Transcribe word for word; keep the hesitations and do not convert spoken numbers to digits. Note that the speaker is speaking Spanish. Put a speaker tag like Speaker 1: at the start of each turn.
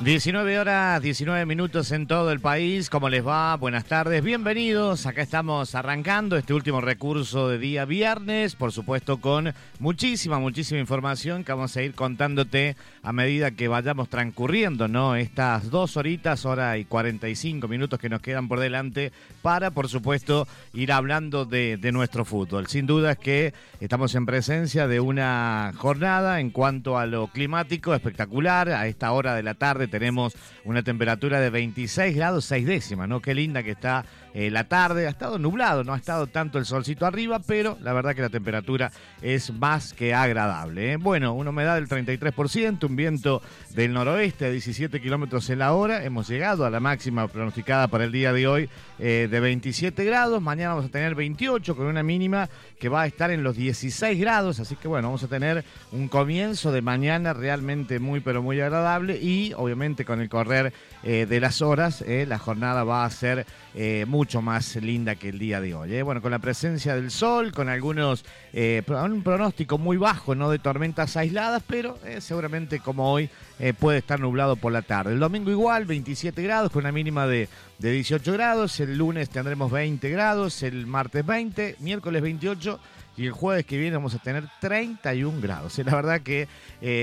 Speaker 1: diecinueve horas, diecinueve minutos en todo el país. ¿Cómo les va? Buenas tardes, bienvenidos. Acá estamos arrancando este último recurso de día viernes, por supuesto con muchísima, muchísima información que vamos a ir contándote a medida que vayamos transcurriendo, ¿no? Estas dos horitas, hora y cuarenta y cinco minutos que nos quedan por delante para, por supuesto, ir hablando de, de nuestro fútbol. Sin duda es que estamos en presencia de una jornada en cuanto a lo climático espectacular. A esta hora de la tarde tenemos una temperatura de veintiséis grados seis décimas, ¿no? Qué linda que está eh, la tarde. Ha estado nublado, no ha estado tanto el solcito arriba, pero la verdad que la temperatura es más que agradable, ¿eh? Bueno, una humedad del treinta y tres por ciento, un viento del noroeste a diecisiete kilómetros en la hora. Hemos llegado a la máxima pronosticada para el día de hoy eh, de veintisiete grados. Mañana vamos a tener veintiocho con una mínima que va a estar en los dieciséis grados. Así que bueno, vamos a tener un comienzo de mañana realmente muy pero muy agradable y obviamente Obviamente con el correr eh, de las horas, eh, la jornada va a ser eh, mucho más linda que el día de hoy. Eh. Bueno, con la presencia del sol, con algunos, eh, un pronóstico muy bajo, no de tormentas aisladas, pero eh, seguramente como hoy eh, puede estar nublado por la tarde. El domingo igual, veintisiete grados, con una mínima de, de dieciocho grados. El lunes tendremos veinte grados, el martes veinte, miércoles veintiocho y el jueves que viene vamos a tener treinta y un grados. Eh, la verdad que... Eh,